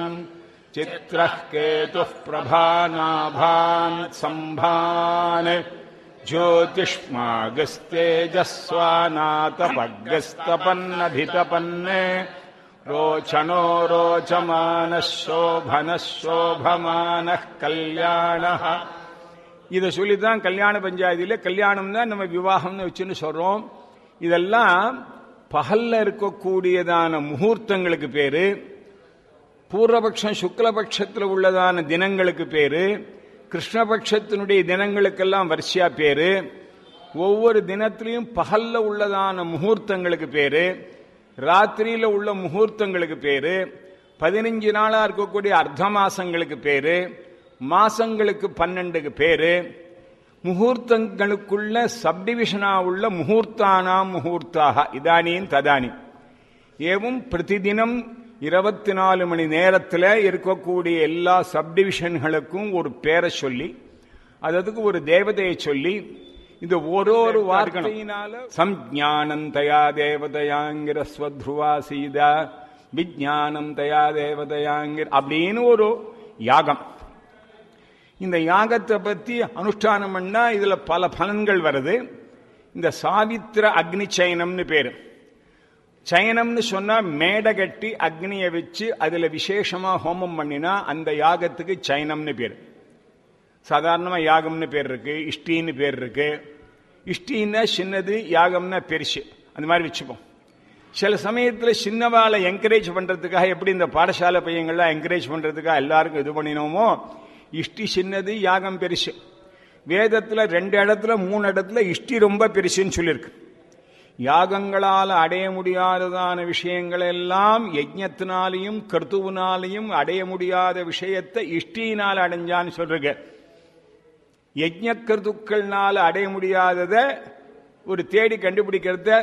चित्रः केतुः प्रभानाभान् सम्भान् ज्योतिष्मागस्तेजस्वानातपग्गस्तपन्नभितपन्ने रोचनो रोचमानः शोभनः शोभमानः कल्याणः. இதை சொல்லிதான் கல்யாண பஞ்சாயத்தில கல்யாணம் தான் நம்ம விவாகம்னு வச்சுன்னு சொல்றோம். இதெல்லாம் பகல்ல இருக்கக்கூடியதான முகூர்த்தங்களுக்கு பேரு, பூர்வபக்ஷம் சுக்லபக்ஷத்தில் உள்ளதான தினங்களுக்கு பேரு, கிருஷ்ணபக்ஷத்தினுடைய தினங்களுக்கெல்லாம் வரிசையா பேரு. ஒவ்வொரு தினத்திலையும் பகல்ல உள்ளதான முகூர்த்தங்களுக்கு பேரு, ராத்திரியில உள்ள முகூர்த்தங்களுக்கு பேரு, 15 நாளா இருக்கக்கூடிய அர்த்த மாசங்களுக்கு பேரு, மாசங்களுக்கு 12 பேரு, முகூர்த்தங்களுக்குள்ள சப்டிவிஷனா உள்ள முகூர்த்தானாம் முகூர்த்தாக இதானியும் ததானி ஏவும் பிரதிதினம் 24 மணி நேரத்தில் இருக்கக்கூடிய எல்லா சப்டிவிஷன்களுக்கும் ஒரு பேரை சொல்லி அதுக்கு ஒரு தேவதையை சொல்லி இந்த ஒரு வார்த்தையினால சம்ஞானம் தயா தேவதையாங்கிற ஸ்வத்ருவாசீதா விஜானம் தயா தேவதையாங்கிற அப்படின்னு ஒரு யாகம். இந்த யாகத்தை பத்தி அனுஷ்டானம் பண்ணா இதுல பல பலன்கள் வருது. இந்த சாவித்திர அக்னி சயனம்னு பேரு. சயனம்னு சொன்னா மேடை கட்டி அக்னியை வச்சு அதுல விசேஷமா ஹோமம் பண்ணினா அந்த யாகத்துக்கு சயனம்னு பேரு. சாதாரணமா யாகம்னு பேர் இருக்கு, இஷ்டின்னு பேர் இருக்கு. இஷ்டின்னா சின்னது, யாகம்னா பெருசு, அந்த மாதிரி வச்சுப்போம். சில சமயத்துல சின்னவாளை என்கரேஜ் பண்றதுக்காக எப்படி இந்த பாடசாலை பையங்கள்லாம் என்கரேஜ் பண்றதுக்காக எல்லாருக்கும் இது பண்ணினோமோ, இஷ்டி சின்னது, யாகம் பெருசு. வேதத்துல 2 இடத்துல 3 இடத்துல இஷ்டி ரொம்ப பெருசுன்னு சொல்லியிருக்கு. யாகங்களால் அடைய முடியாததான விஷயங்கள் எல்லாம் யஜ்ஞத்தினாலையும் கர்த்துவினாலையும் அடைய முடியாத விஷயத்தை இஷ்டியினால் அடைஞ்சான்னு சொல்றீங்க. யஜ்ஞ கர்த்துக்கள்னால அடைய முடியாததை ஒரு தேடி கண்டுபிடிக்கிறத